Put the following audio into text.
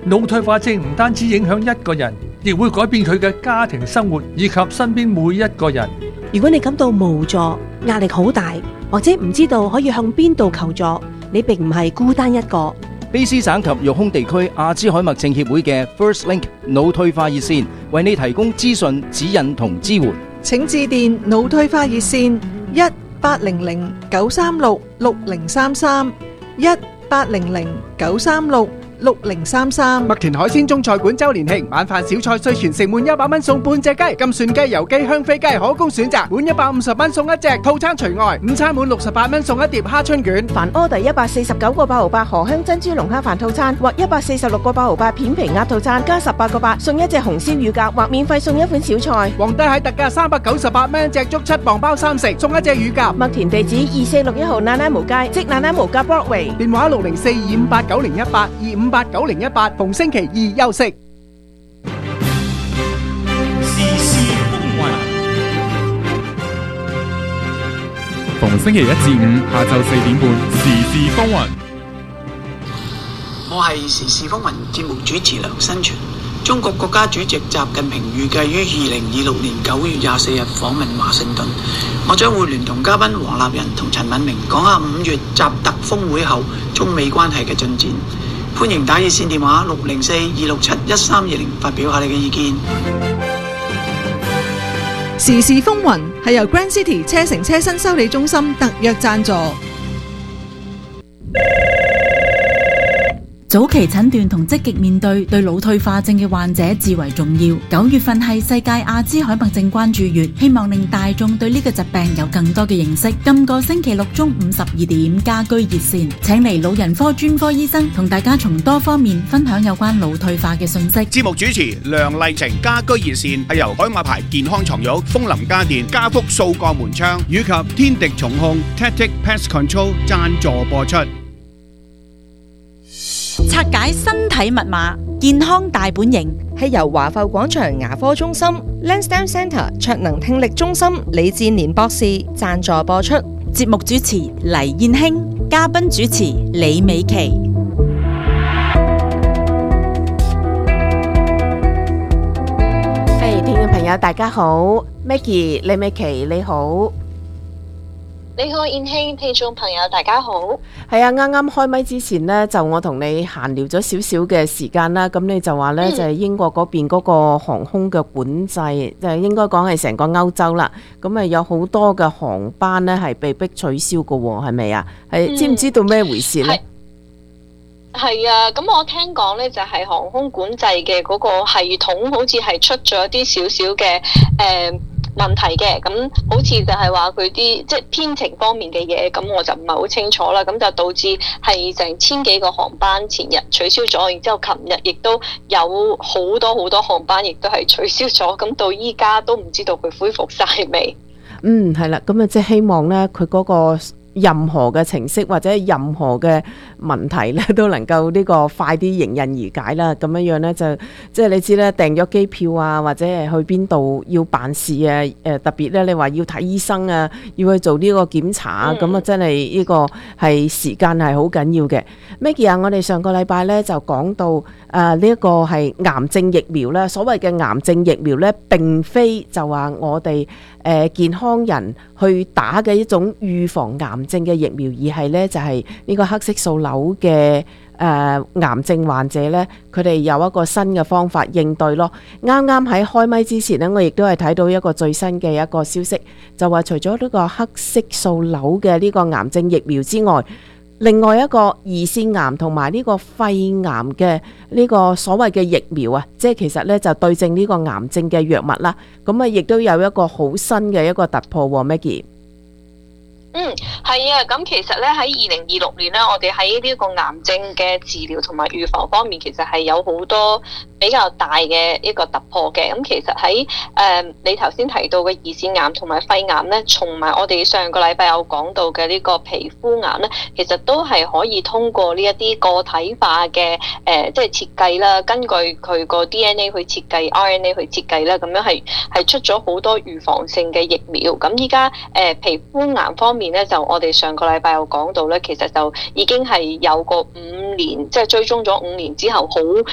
腦退化症唔單止影響一個人，亦會改變佢嘅家庭生活以及身邊每一個人。 如果你感到無助、壓力好大，或者唔知道可以向邊度求助，你並唔係孤單一個。 卑詩省及育空地區阿茲海默症協會嘅 First Link 腦退化熱線為你提供資訊、指引同支援。 請致電腦退化熱線1800-936-6033 1800-936-6033。 麥田海鮮中菜館周年慶晚飯小菜稅全城滿100蚊送半隻雞，金蒜雞、油雞、香飛雞可供選擇，滿150蚊送一隻，套餐除外。午餐滿68蚊送一碟蝦春卷。 凡order 149個8毫8河香珍珠龍蝦飯套餐或146個8毫8片皮鴨套餐加18個8送一隻紅燒乳鴿或免費送一款小菜。 皇帝蟹特價398蚊一隻，足7磅包3食，送一隻乳鴿。 麥田地址2461號那拉無街，即那拉無街 Broadway。 電話604-258-9018 258-9018，逢星期二休息。 時事風雲，逢星期1至5下晝4點半，時事風雲。 我係時事風雲節目主持梁新全。中國國家主席習近平預計於2026年9月24日訪問華盛頓，我將會聯同嘉賓黃立仁同陳敏明講下5月習特峰會後中美關係嘅進展。歡迎打熱線電話604-267-1320發表下你嘅意見。 時事風雲係由 Grand City 車城車新修理中心特約贊助。 早期診斷同積極面對腦退化症嘅患者至為重要。9月份係世界阿茲海默症關注月，希望令大眾對呢個疾病有更多嘅認識。今個星期六中午12點，家居熱線請嚟老人科專科醫生同大家從多方面分享有關腦退化嘅信息。 節目主持梁麗晴，家居熱線係由海馬牌健康床褥、楓林家電、家福掃鋼門窗以及天敵重控 Tactic Pest Control 贊助播出。 拆解身體密碼，健康大本營係由華埠廣場牙科中心 Lansdowne Centre 卓能聽力中心李志年博士贊助播出。 節目主持黎燕卿，嘉賓主持李美琪。 聽眾朋友大家好 ，Maggie 李美琪你好。 你好，燕卿，聽眾朋友大家好。 係啊，啱啱開咪之前呢，就我同你閒聊咗少少嘅時間啦。咁你就話呢，就係英國嗰邊嗰個航空嘅管制，就係應該講係成個歐洲啦。咁啊有好多嘅航班呢係被逼取消㗎喎，係咪啊？係知唔知道咩回事呢？ 係啊，咁我聽講呢，就係航空管制嘅嗰個系統好似係出咗啲少少嘅問題嘅，咁好似就係話佢啲即係編程方面嘅嘢，咁我就唔係好清楚啦。咁就導致係成1000幾個航班前日取消咗，然之後琴日亦都有好多航班亦都係取消咗，咁到依家都唔知道佢恢復晒未？ 係啦，咁啊即係希望咧佢嗰個任何嘅程式或者任何嘅問題咧都能夠呢個快啲迎刃而解啦。咁樣咧就即係你知咧，訂咗機票啊，或者係去邊度要辦事啊，特別咧你話要睇醫生啊，要去做呢個檢查啊，咁啊真係呢個係時間係好緊要嘅。Maggie 啊，我哋上個禮拜咧就講到呢一個係癌症疫苗啦。所謂嘅癌症疫苗咧，並非就話我哋健康人去打嘅一種預防癌症嘅疫苗，而係咧就係呢個黑色素瘤嘅癌症患者咧，佢哋有一個新嘅方法應對咯。啱啱喺開咪之前咧，我亦都係睇到一個最新嘅一個消息，就話除咗呢個黑色素瘤嘅呢個癌症疫苗之外，另外一個胰腺癌同埋呢個肺癌嘅呢個所謂嘅疫苗啊，即係其實咧就對症呢個癌症嘅藥物啦。咁啊，亦都有一個好新嘅一個突破喎，Maggie。 係啊，咁其實咧喺2026年咧，我哋喺呢個癌症嘅治療同埋預防方面，其實係有好多比較大嘅一個突破嘅。咁其實喺你頭先提到嘅胰腺癌同埋肺癌咧，同埋我哋上個禮拜有講到嘅呢個皮膚癌咧，其實都係可以通過呢一啲個體化嘅即係設計啦，根據佢個 DNA 去設計 RNA 去設計啦，咁樣係出咗好多預防性嘅疫苗。咁依家皮膚癌方面咧，就我哋上個禮拜有講到咧，其實就已經係有個5年，即係追蹤咗5年之後好